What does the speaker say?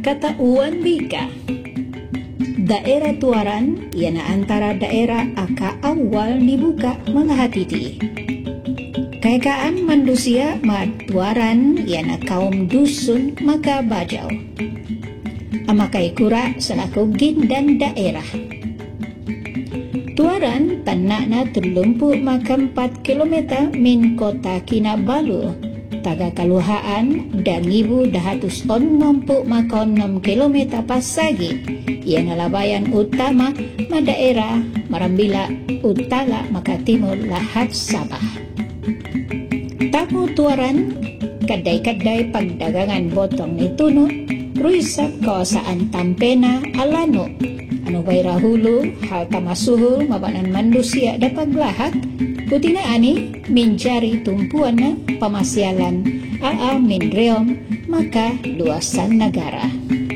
Katauan Bika. Daerah Tuaran ialah antara daerah aka awal dibuka mga hatiti. Kayaan manusia Tuaran ialah kaum dusun maka bajaw. Amakai kura selaku gindan daerah. Tuaran tanak na 34 kilometer min kota Kinabalu, taga kaluhaan dan 1,260 kilometer pasagi. Ia nalabayan utama ma daerah Marambila Utara maka timur lahat Sabah. Tamu Tuaran kadai-kadai pagdagangan botong ni Tuno, ruisap kawasan Tampena, Alano, anu bayra hulu, hal tamasuhul, mabanan manusia dapat lahat, putina ani, mencari tumpuan na pamasyalan, min reom, maka luasan negara.